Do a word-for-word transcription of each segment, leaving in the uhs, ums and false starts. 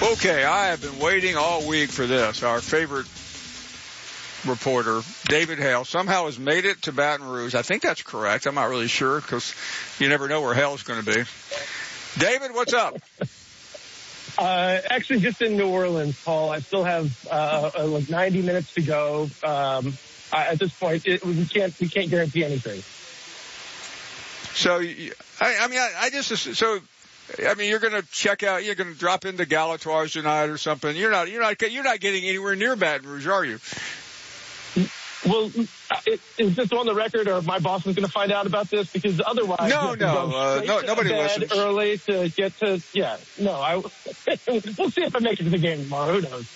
Okay, I have been waiting all week for this. Our favorite reporter, David Hale, somehow has made it to Baton Rouge. I think that's correct. I'm not really sure because you never know where Hale's going to be. David, what's up? Uh, actually, just in New Orleans, Paul. I still have uh, like ninety minutes to go. Um, I, at this point, it, we can't we can't guarantee anything. So, I, I mean, I, I just so. I mean, you're going to check out. You're going to drop into Galatoire's tonight or something. You're not. You're not. You're not getting anywhere near Baton Rouge, are you? Well, is this on the record, or my boss is going to find out about this? Because otherwise, no, no, uh, no, nobody listens. Early to get to, yeah, no, I. We'll see if I make it to the game tomorrow. Who knows?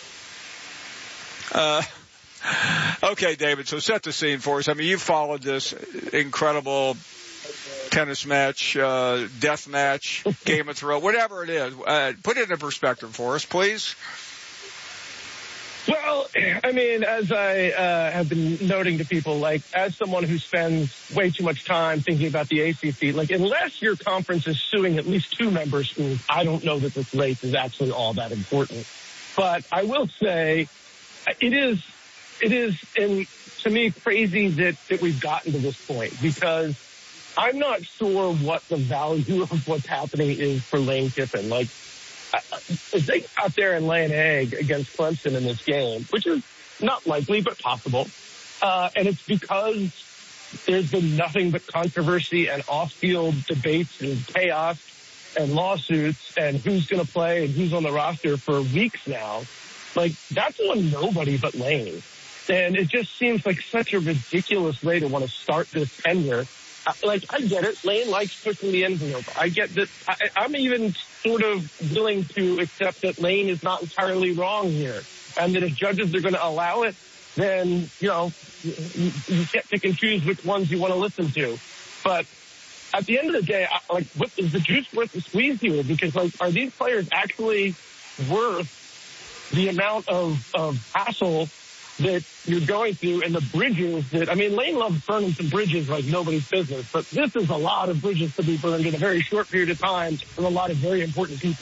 Uh, okay, David. So set the scene for us. I mean, you followed this incredible tennis match, uh, death match, Game of Thrones, whatever it is. Uh, put it in perspective for us, please. Well, I mean, as I uh, have been noting to people, like, as someone who spends way too much time thinking about the A C C, like, unless your conference is suing at least two member schools, I don't know that this race is actually all that important. But I will say it is, it is, in, to me, crazy that, that we've gotten to this point, because I'm not sure what the value of what's happening is for Lane Kiffin. Like, if they get out there and lay an egg against Clemson in this game, which is not likely but possible, uh, and it's because there's been nothing but controversy and off-field debates and chaos and lawsuits and who's going to play and who's on the roster for weeks now, like, that's on nobody but Lane. And it just seems like such a ridiculous way to want to start this tenure. Like, I get it. Lane likes pushing the envelope. I get that. I, I'm even sort of willing to accept that Lane is not entirely wrong here, and that if judges are going to allow it, then, you know, you, you can't pick and choose which ones you want to listen to. But at the end of the day, I, like, what is the juice worth the squeeze here? Because, like, are these players actually worth the amount of, of hassle that you're going through and the bridges that, I mean, Lane loves burning some bridges like nobody's business, but this is a lot of bridges to be burned in a very short period of time with a lot of very important people.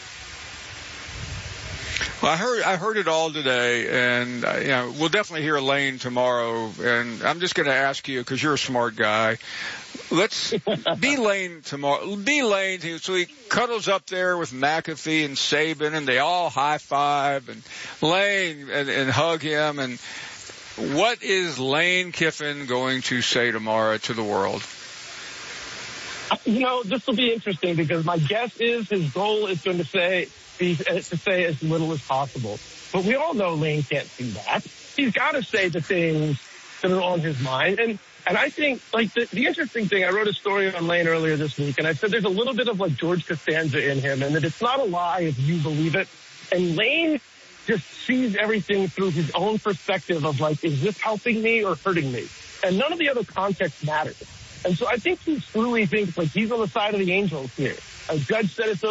Well, I heard, I heard it all today, and, uh, you know, we'll definitely hear Lane tomorrow, and I'm just going to ask you, because you're a smart guy, let's be Lane tomorrow. Be Lane, so he cuddles up there with McAfee and Saban, and they all high-five, and Lane, and, and hug him, and what is Lane Kiffin going to say tomorrow to the world? You know, this will be interesting, because my guess is his goal is going to say, be, to say as little as possible. But we all know Lane can't do that. He's got to say the things that are on his mind. And And I think, like, the, the interesting thing, I wrote a story on Lane earlier this week, and I said there's a little bit of, like, George Costanza in him, and that it's not a lie if you believe it. And Lane just sees everything through his own perspective of, like, is this helping me or hurting me? And none of the other context matters. And so I think he truly thinks, like, he's on the side of the Angels here. A judge said it's